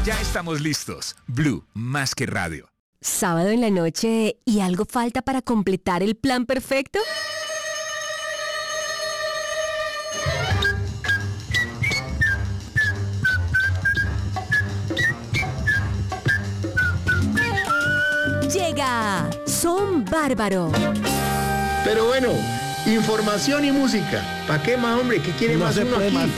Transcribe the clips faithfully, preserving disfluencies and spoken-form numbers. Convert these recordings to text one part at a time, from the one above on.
Ya estamos listos. Blue, más que radio. ¿Sábado en la noche y algo falta para completar el plan perfecto? Llega Son Bárbaro. Pero bueno, información y música. ¿Para qué más, hombre? ¿Qué quiere No más se uno puede aquí? más.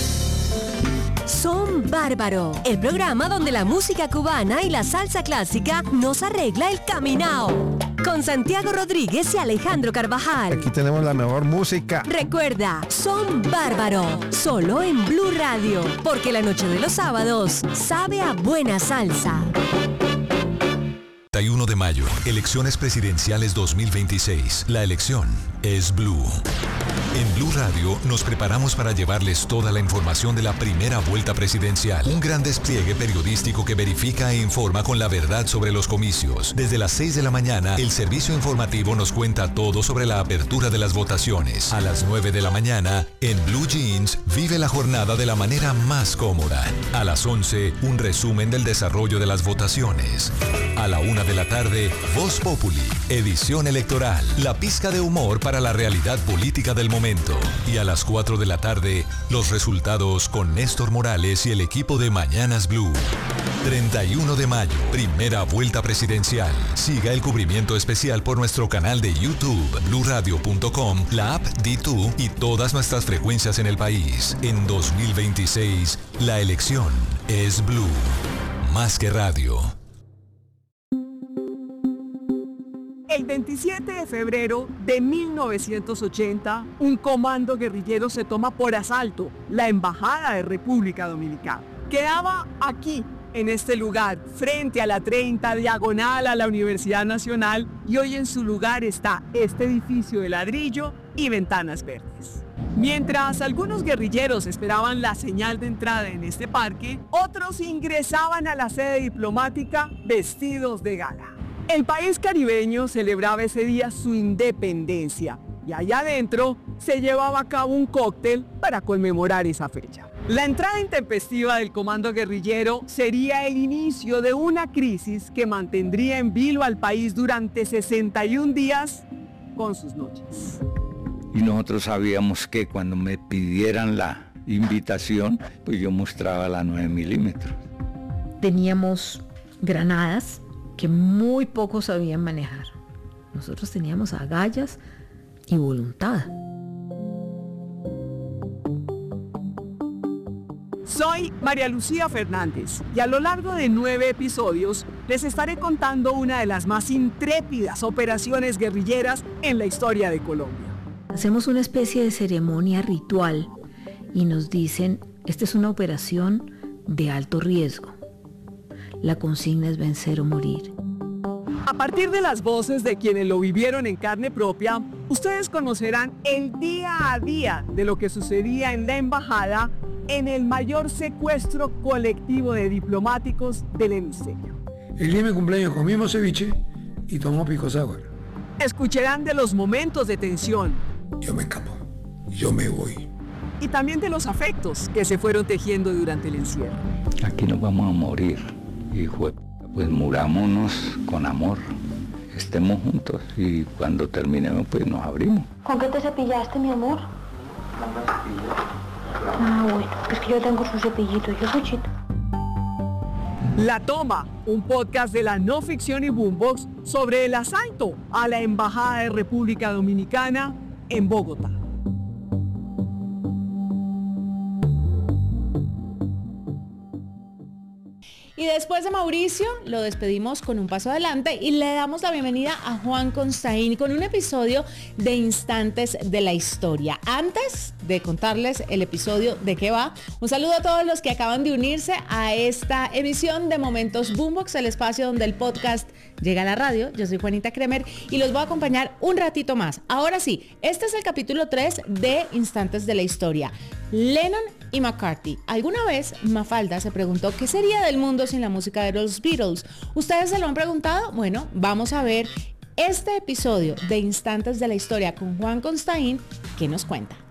Son Bárbaro, el programa donde la música cubana y la salsa clásica nos arregla el caminao. Con Santiago Rodríguez y Alejandro Carvajal. Aquí tenemos la mejor música. Recuerda, Son Bárbaro, solo en Blue Radio, porque la noche de los sábados sabe a buena salsa. treinta y uno de mayo, elecciones presidenciales dos mil veintiséis. La elección es Blue. En Blue Radio nos preparamos para llevarles toda la información de la primera vuelta presidencial. Un gran despliegue periodístico que verifica e informa con la verdad sobre los comicios. Desde las seis de la mañana, el servicio informativo nos cuenta todo sobre la apertura de las votaciones. A las nueve de la mañana, en Blue Jeans, vive la jornada de la manera más cómoda. A las once, un resumen del desarrollo de las votaciones. A la una de la tarde, Voz Populi, edición electoral, la pizca de humor para la realidad política del momento. Y a las cuatro de la tarde, los resultados con Néstor Morales y el equipo de Mañanas Blue. treinta y uno de mayo, primera vuelta presidencial. Siga el cubrimiento especial por nuestro canal de YouTube, blue radio punto com, la app D dos y todas nuestras frecuencias en el país. En dos mil veintiséis, la elección es Blue. Más que radio. El veintisiete de febrero de mil novecientos ochenta, un comando guerrillero se toma por asalto la Embajada de República Dominicana. Quedaba aquí, en este lugar, frente a la treinta, diagonal a la Universidad Nacional, y hoy en su lugar está este edificio de ladrillo y ventanas verdes. Mientras algunos guerrilleros esperaban la señal de entrada en este parque, otros ingresaban a la sede diplomática vestidos de gala. El país caribeño celebraba ese día su independencia y allá adentro se llevaba a cabo un cóctel para conmemorar esa fecha. La entrada intempestiva del comando guerrillero sería el inicio de una crisis que mantendría en vilo al país durante sesenta y un días con sus noches. Y nosotros sabíamos que cuando me pidieran la invitación, pues yo mostraba la nueve milímetros. Teníamos granadas que muy pocos sabían manejar. Nosotros teníamos agallas y voluntad. Soy María Lucía Fernández y a lo largo de nueve episodios les estaré contando una de las más intrépidas operaciones guerrilleras en la historia de Colombia. Hacemos una especie de ceremonia ritual y nos dicen, esta es una operación de alto riesgo. La consigna es vencer o morir. A partir de las voces de quienes lo vivieron en carne propia, ustedes conocerán el día a día de lo que sucedía en la embajada en el mayor secuestro colectivo de diplomáticos del hemisferio. El día de mi cumpleaños comimos ceviche y tomamos pisco sour. Escucharán de los momentos de tensión. Yo me escapo, yo me voy. Y también de los afectos que se fueron tejiendo durante el encierro. Aquí nos vamos a morir, hijo de p***. Pues murámonos con amor, estemos juntos y cuando terminemos pues nos abrimos. ¿Con qué te cepillaste, mi amor? Ah, bueno, es que yo tengo su cepillito, yo soy chito. La Toma, un podcast de la no ficción y Boombox sobre el asalto a la Embajada de República Dominicana en Bogotá. Y después de Mauricio, lo despedimos con un paso adelante y le damos la bienvenida a Juan Constaín con un episodio de Instantes de la Historia. Antes de contarles el episodio de qué va, un saludo a todos los que acaban de unirse a esta emisión de Momentos Boombox, el espacio donde el podcast llega a la radio. Yo soy Juanita Kremer y los voy a acompañar un ratito más. Ahora sí, este es el capítulo tres de Instantes de la Historia. Lennon y McCartney. ¿Alguna vez Mafalda se preguntó qué sería del mundo sin la música de los Beatles? ¿Ustedes se lo han preguntado? Bueno, vamos a ver este episodio de Instantes de la Historia con Juan Constaín, que nos cuenta.